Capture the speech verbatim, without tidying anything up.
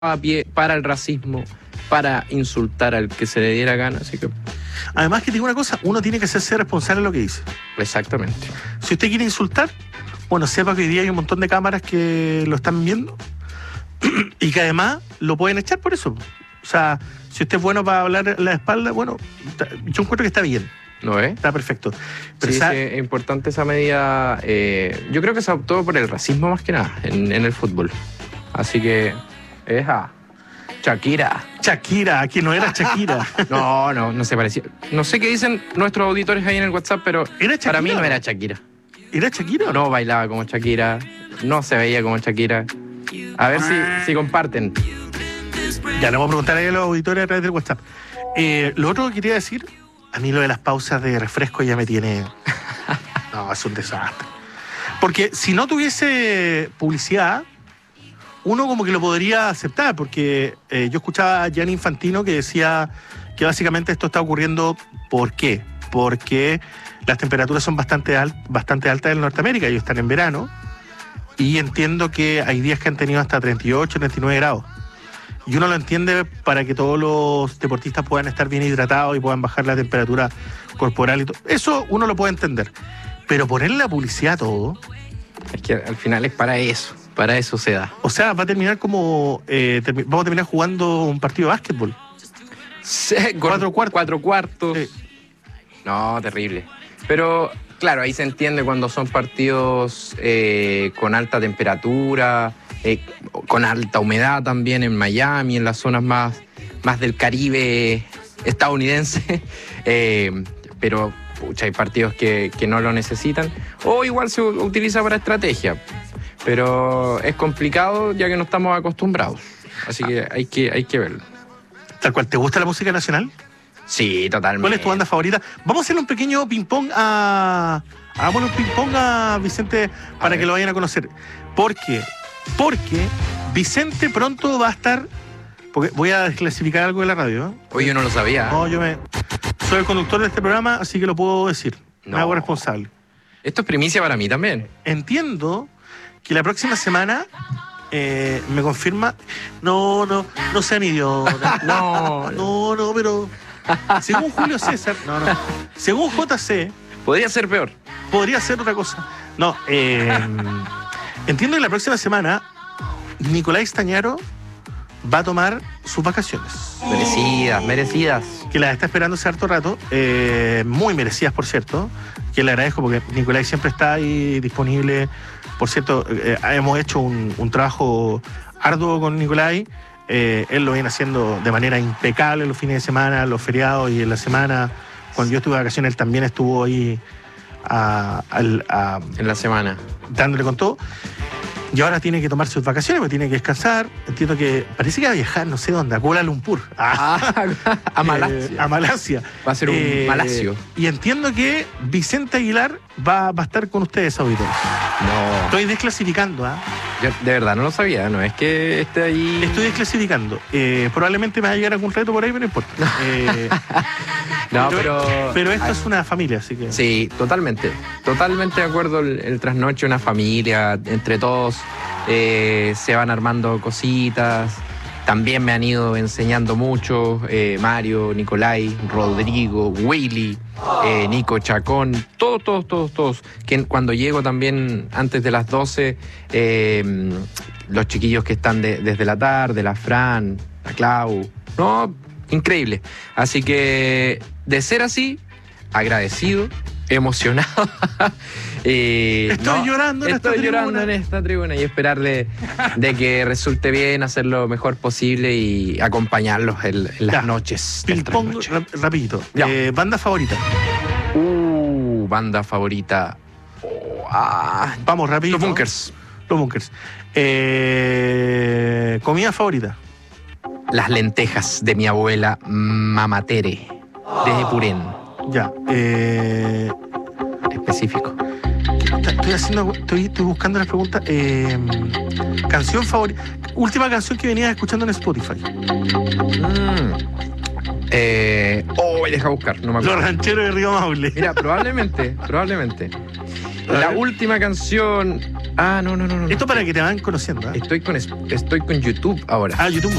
a pie para el racismo, para insultar al que se le diera gana, así que... Además, que te digo una cosa, uno tiene que hacerse responsable de lo que dice. Exactamente. Si usted quiere insultar, bueno, sepa que hoy día hay un montón de cámaras que lo están viendo y que además lo pueden echar por eso. O sea, si usted es bueno para hablar en la espalda, bueno, yo encuentro que está bien. ¿No es? Está perfecto. Pero sí, esa... sí, es importante esa medida. Eh, yo creo que se optó por el racismo más que nada en, en el fútbol. Así que es a Shakira. Shakira, que no era Shakira. No, no, no se parecía. No sé qué dicen nuestros auditores ahí en el WhatsApp, pero ¿Era Shakira? Para mí no era Shakira. ¿Era Shakira? No bailaba como Shakira, no se veía como Shakira. A ver si, si comparten. Ya le voy a preguntar a los auditores a través del WhatsApp. Eh, lo otro que quería decir, a mí lo de las pausas de refresco ya me tiene... No, es un desastre. Porque si no tuviese publicidad, uno como que lo podría aceptar, porque eh, yo escuchaba a Gianni Infantino que decía que básicamente esto está ocurriendo, ¿por qué? Porque las temperaturas son bastante, alt, bastante altas en Norteamérica, ellos están en verano, y entiendo que hay días que han tenido hasta treinta y ocho, treinta y nueve grados. Y uno lo entiende para que todos los deportistas puedan estar bien hidratados y puedan bajar la temperatura corporal y todo. Eso uno lo puede entender. Pero ponerle la publicidad a todo... Es que al final es para eso, para eso se da. O sea, va a terminar como... Eh, termi- vamos a terminar jugando un partido de básquetbol. Sí, Cuatro cuartos. Cuatro cuartos. Sí. No, terrible. Pero, claro, ahí se entiende cuando son partidos eh, con alta temperatura... Eh, con alta humedad también en Miami, en las zonas más, más del Caribe estadounidense, eh, pero pucha, hay partidos que, que no lo necesitan, o igual se utiliza para estrategia, pero es complicado ya que no estamos acostumbrados, así que hay que, hay que verlo. Tal cual, ¿te gusta la música nacional? Sí, totalmente. ¿Cuál es tu banda favorita? Vamos a hacerle un pequeño ping-pong a... Hagámosle un ping-pong a Vicente para que lo vayan a conocer. ¿Por qué? Porque Vicente pronto va a estar... Porque voy a desclasificar algo de la radio, ¿eh? Oye, yo no lo sabía. No, yo me... Soy el conductor de este programa, así que lo puedo decir. No. Me hago responsable. Esto es primicia para mí también. Entiendo que la próxima semana eh, me confirma... No, no, no sean idiotas. No, No, no, pero... Según Julio César... No, no. Según J C, podría ser peor. podría ser otra cosa. No, eh... Entiendo que la próxima semana Nicolás Stañaro va a tomar sus vacaciones. Merecidas, merecidas. Que las está esperando hace harto rato. Eh, muy merecidas, por cierto. Que le agradezco porque Nicolás siempre está ahí disponible. Por cierto, eh, hemos hecho un, un trabajo arduo con Nicolás. Eh, él lo viene haciendo de manera impecable los fines de semana, los feriados y en la semana. Cuando yo estuve de vacaciones, él también estuvo ahí a, a, a, En la semana. dándole con todo. Y ahora tiene que tomar sus vacaciones, porque tiene que descansar. Entiendo que parece que va a viajar, no sé dónde, a Kuala Lumpur. Ah, a Malasia. Eh, a Malasia. Va a ser un Eh, malasio. Y entiendo que Vicente Aguilar va, va a estar con ustedes, auditores. No. Estoy desclasificando, ¿ah? Yo de verdad no lo sabía, no es que esté ahí. Estoy desclasificando. Eh, probablemente me va a llegar algún reto por ahí, pero no importa. Eh, No, pero. Pero esto Ah, es una familia, así que... Sí, totalmente. Totalmente de acuerdo. El, el trasnoche, una familia, entre todos eh, se van armando cositas. También me han ido enseñando mucho. Eh, Mario, Nicolai, Rodrigo, Willy, eh, Nico Chacón. Todos, todos, todos, todos. Que cuando llego también antes de las doce, eh, los chiquillos que están de, desde la tarde, la Fran, la Clau. No, increíble. Así que, de ser así, agradecido, emocionado. eh, Estoy no, llorando en estoy esta llorando tribuna. en esta tribuna y esperarle de que resulte bien, hacer lo mejor posible y acompañarlos en, en las Ya. noches. del Ping-pong, trasnoche. rap- rapidito. Ya. Eh, ¿Banda favorita? Uh, banda favorita. Oh, ah, Vamos, rapidito. Los Bunkers. Los Bunkers. Eh, ¿Comida favorita? Las lentejas de mi abuela Mamatere, desde Purén, Ya. Eh, específico. estoy haciendo, estoy, estoy buscando las preguntas. Eh, canción favorita. Última canción que venías escuchando en Spotify. Mm. Eh, oh, deja buscar, no me acuerdo. Los rancheros de Río Maule. Mira, probablemente, probablemente. La ver. última canción. Ah, no, no, no, no. Esto para que te van conociendo. ¿eh? Estoy con, estoy con YouTube ahora. Ah, YouTube.